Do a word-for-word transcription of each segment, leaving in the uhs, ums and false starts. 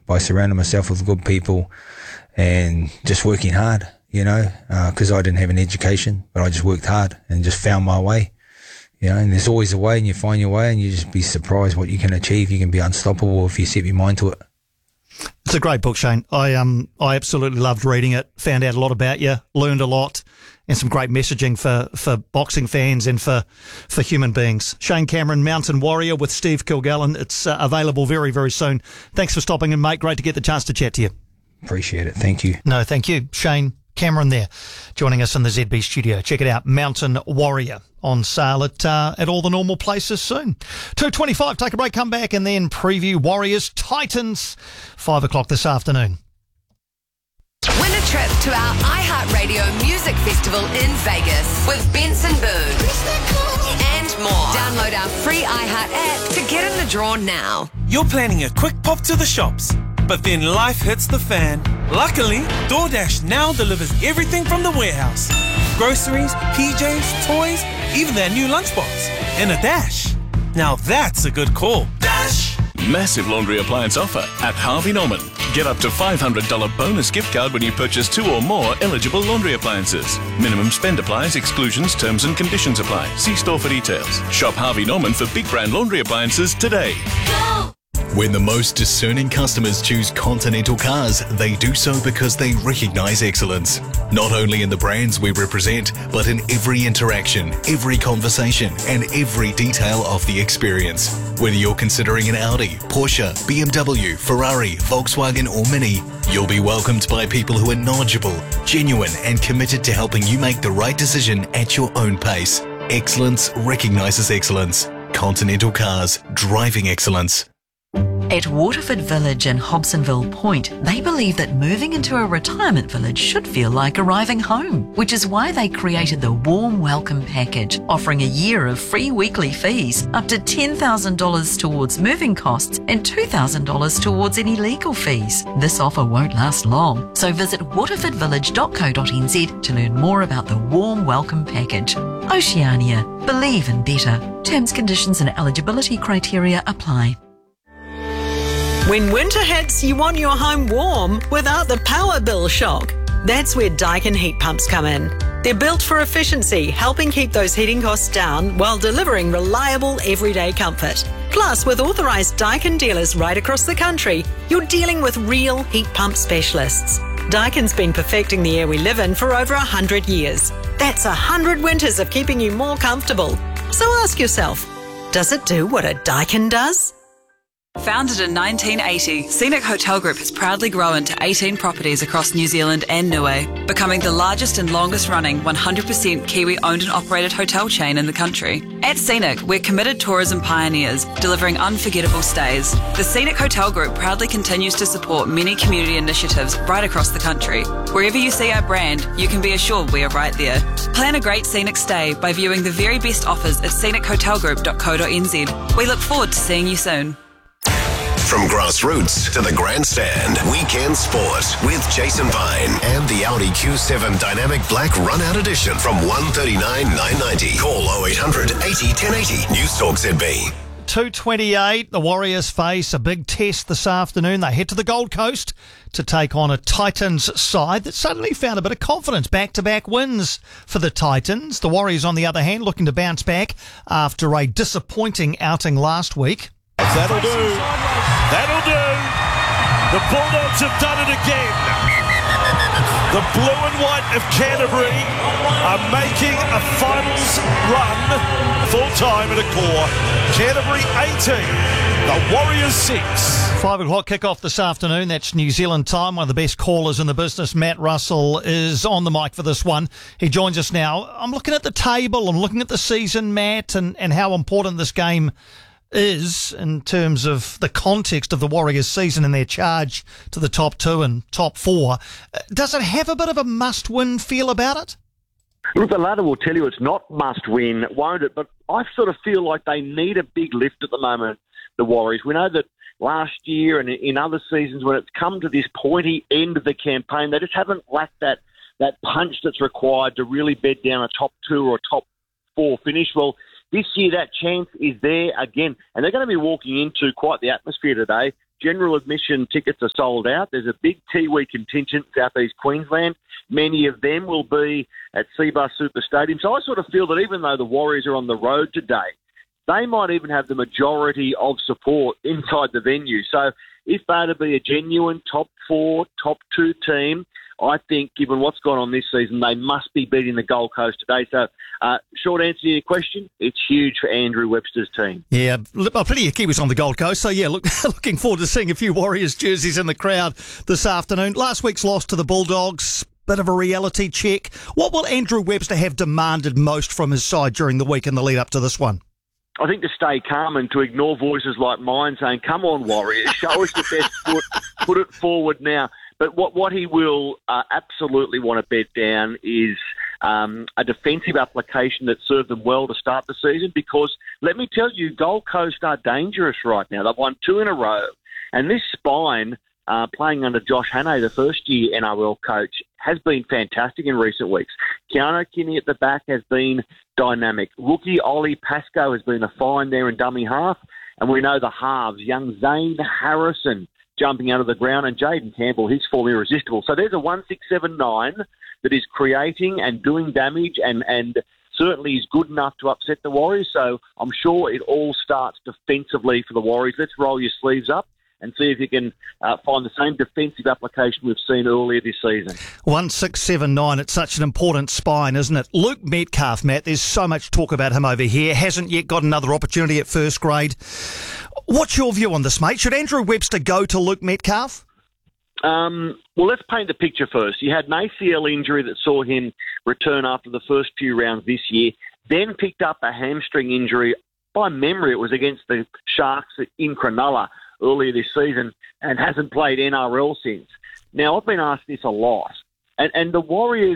by surrounding myself with good people and just working hard, you know, because uh, I didn't have an education, but I just worked hard and just found my way, you know, and there's always a way, and you find your way, and you just be surprised what you can achieve. You can be unstoppable if you set your mind to it. It's a great book, Shane. I um I absolutely loved reading it, found out a lot about you, learned a lot, and some great messaging for, for boxing fans and for, for human beings. Shane Cameron, Mountain Warrior with Steve Kilgallen. It's uh, available very, very soon. Thanks for stopping in, mate. Great to get the chance to chat to you. Appreciate it. Thank you. No, thank you. Shane Cameron there, joining us in the Z B studio. Check it out, Mountain Warrior, on sale at uh, at all the normal places soon. two twenty-five, take a break, come back, and then preview Warriors Titans, five o'clock this afternoon. Win a trip to our iHeartRadio Music Festival in Vegas with Benson Boone and more. Download our free iHeart app to get in the draw now. You're planning a quick pop to the shops, but then life hits the fan. Luckily, DoorDash now delivers everything from the warehouse. Groceries, P Js, toys, even their new lunchbox. In a dash. Now that's a good call. Dash! Massive laundry appliance offer at Harvey Norman. Get up to five hundred dollars bonus gift card when you purchase two or more eligible laundry appliances. Minimum spend applies, exclusions, terms and conditions apply. See store for details. Shop Harvey Norman for big brand laundry appliances today. Go! When the most discerning customers choose Continental Cars, they do so because they recognise excellence. Not only in the brands we represent, but in every interaction, every conversation, and every detail of the experience. Whether you're considering an Audi, Porsche, B M W, Ferrari, Volkswagen or Mini, you'll be welcomed by people who are knowledgeable, genuine, and committed to helping you make the right decision at your own pace. Excellence recognises excellence. Continental Cars, driving excellence. At Waterford Village in Hobsonville Point, they believe that moving into a retirement village should feel like arriving home, which is why they created the Warm Welcome Package, offering a year of free weekly fees, up to ten thousand dollars towards moving costs and two thousand dollars towards any legal fees. This offer won't last long, so visit waterford village dot co dot n z to learn more about the Warm Welcome Package. Oceania, believe in better. Terms, conditions and eligibility criteria apply. When winter hits, you want your home warm without the power bill shock. That's where Daikin heat pumps come in. They're built for efficiency, helping keep those heating costs down while delivering reliable everyday comfort. Plus, with authorised Daikin dealers right across the country, you're dealing with real heat pump specialists. Daikin's been perfecting the air we live in for over one hundred years. That's one hundred winters of keeping you more comfortable. So ask yourself, does it do what a Daikin does? Founded in nineteen eighty, Scenic Hotel Group has proudly grown to eighteen properties across New Zealand and Niue, becoming the largest and longest running one hundred percent Kiwi owned and operated hotel chain in the country. At Scenic, we're committed tourism pioneers, delivering unforgettable stays. The Scenic Hotel Group proudly continues to support many community initiatives right across the country. Wherever you see our brand, you can be assured we are right there. Plan a great Scenic stay by viewing the very best offers at scenic hotel group dot co dot n z. We look forward to seeing you soon. From grassroots to the grandstand, Weekend Sport with Jason Vine and the Audi Q seven Dynamic Black Runout Edition from one thirty-nine nine ninety. Call oh eight hundred eighty ten eighty. News Talk Z B. two twenty-eight, the Warriors face a big test this afternoon. They head to the Gold Coast to take on a Titans side that suddenly found a bit of confidence. Back-to-back wins for the Titans. The Warriors, on the other hand, looking to bounce back after a disappointing outing last week. That'll do. That'll do. The Bulldogs have done it again. The blue and white of Canterbury are making a finals run full-time at a core. Canterbury eighteen, the Warriors six. Five o'clock kickoff this afternoon. That's New Zealand time. One of the best callers in the business, Matt Russell, is on the mic for this one. He joins us now. I'm looking at the table. I'm looking at the season, Matt, and, and how important this game is in terms of the context of the Warriors season and their charge to the top two and top four. Does it have a bit of a must-win feel about it? Look, the ladder will tell you it's not must-win, won't it? But I sort of feel like they need a big lift at the moment, the Warriors. We know that last year and in other seasons when it's come to this pointy end of the campaign, they just haven't lacked that, that punch that's required to really bed down a top two or a top four finish. Well, this year, that chance is there again, and they're going to be walking into quite the atmosphere today. general admission tickets are sold out. There's a big Tiwi contingent in South East Queensland. Many of them will be at Cbus Super Stadium. So I sort of feel that even though the Warriors are on the road today, they might even have the majority of support inside the venue. So if they're to be a genuine top four, top two team, I think, given what's gone on this season, they must be beating the Gold Coast today. So, uh, short answer to your question, it's huge for Andrew Webster's team. Yeah, plenty of Kiwis on the Gold Coast. So, yeah, look, looking forward to seeing a few Warriors jerseys in the crowd this afternoon. Last week's loss to the Bulldogs, bit of a reality check. What will Andrew Webster have demanded most from his side during the week in the lead up to this one? I think to stay calm and to ignore voices like mine saying, come on, Warriors, show us your best foot, put it forward now. But what, what he will uh, absolutely want to bed down is um, a defensive application that served them well to start the season, because let me tell you, Gold Coast are dangerous right now. They've won two in a row. And this spine, uh, playing under Josh Hannay, the first-year N R L coach, has been fantastic in recent weeks. Keanu Kinney at the back has been dynamic. Rookie Ollie Pascoe has been a find there in dummy half. And we know the halves, young Zane Harrison, jumping out of the ground, and Jaden Campbell, he's form irresistible. So there's a one six seven nine that is creating and doing damage and, and certainly is good enough to upset the Warriors. So I'm sure it all starts defensively for the Warriors. Let's roll your sleeves up and see if you can uh, find the same defensive application we've seen earlier this season. one six seven nine, it's such an important spine, isn't it? Luke Metcalf, Matt, there's so much talk about him over here. Hasn't yet got another opportunity at first grade. What's your view on this, mate? Should Andrew Webster go to Luke Metcalf? Um, well, let's paint the picture first. He had an A C L injury that saw him return after the first few rounds this year, then picked up a hamstring injury. By memory, it was against the Sharks in Cronulla earlier this season, and hasn't played N R L since. Now, I've been asked this a lot, and, and the Warriors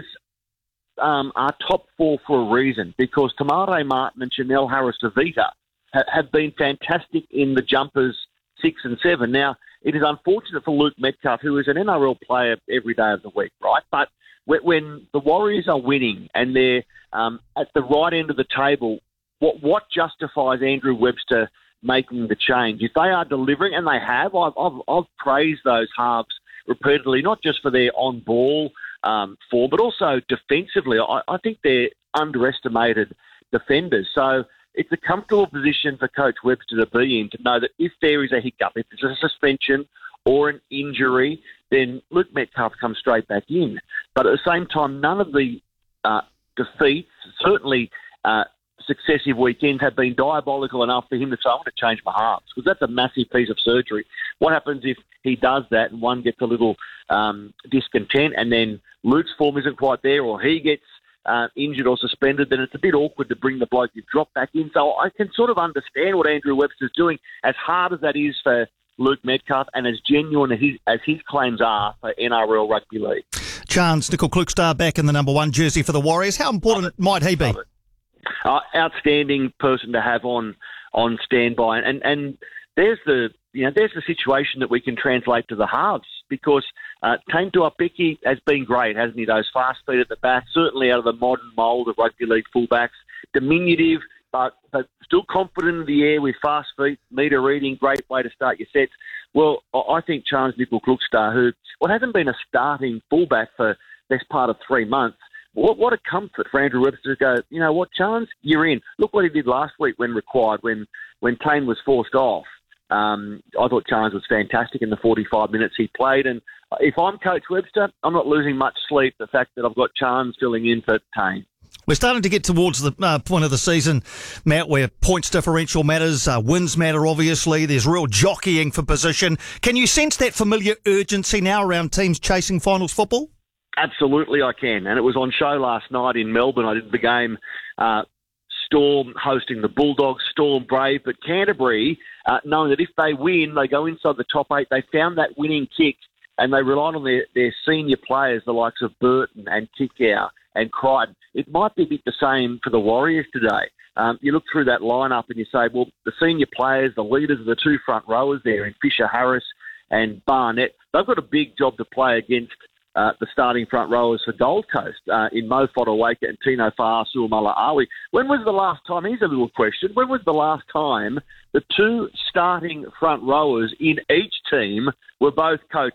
um, are top four for a reason, because Tamare Martin and Chanel Harris-Tavita ha- have been fantastic in the jumpers six and seven. Now, it is unfortunate for Luke Metcalf, who is an N R L player every day of the week, right? But when the Warriors are winning and they're um, at the right end of the table, what what justifies Andrew Webster making the change? If they are delivering, and they have, I've, I've, I've praised those halves repeatedly, not just for their on-ball um, form, but also defensively. I, I think they're underestimated defenders. So it's a comfortable position for Coach Webster to be in, to know that if there is a hiccup, if there's a suspension or an injury, then Luke Metcalf comes straight back in. But at the same time, none of the uh, defeats, certainly uh, successive weekends, have been diabolical enough for him to say, I want to change my halves, because that's a massive piece of surgery. What happens if he does that and one gets a little um, discontent, and then Luke's form isn't quite there, or he gets uh, injured or suspended? Then it's a bit awkward to bring the bloke you've dropped back in. So I can sort of understand what Andrew Webster's doing, as hard as that is for Luke Metcalf and as genuine as his, as his claims are for N R L Rugby League. Chance Nickel-Klukstad back in the number one jersey for the Warriors. How important might he be? Uh, outstanding person to have on on standby, and and there's the you know there's the situation that we can translate to the halves, because uh, Tane Tuapiki has been great, hasn't he? Those fast feet at the back, certainly out of the modern mould of rugby league fullbacks, diminutive but but still confident in the air with fast feet, meter reading, great way to start your sets. Well, I think Chance Nickel-Klukstad, who well hasn't been a starting fullback for the best part of three months. What, what a comfort for Andrew Webster to go, you know what, Chance, you're in. Look what he did last week when required, when, when Tane was forced off. Um, I thought Chance was fantastic in the forty-five minutes he played. And if I'm Coach Webster, I'm not losing much sleep, the fact that I've got Chance filling in for Tane. We're starting to get towards the uh, point of the season, Matt, where points differential matters, uh, wins matter, obviously. There's real jockeying for position. Can you sense that familiar urgency now around teams chasing finals football? Absolutely, I can. And it was on show last night in Melbourne. I did the game, uh, Storm hosting the Bulldogs, Storm brave. But Canterbury, uh, knowing that if they win, they go inside the top eight. They found that winning kick, and they relied on their, their senior players, the likes of Burton and Kickow and Crichton. It might be a bit the same for the Warriors today. Um, you look through that lineup and you say, well, the senior players, the leaders of the two front rowers there in Fisher Harris and Barnett, they've got a big job to play against uh, the starting front rowers for Gold Coast uh, in Mo Fotuaika and Tino Fa'asuamala-Awi. When was the last time, here's a little question, when was the last time the two starting front rowers in each team were both co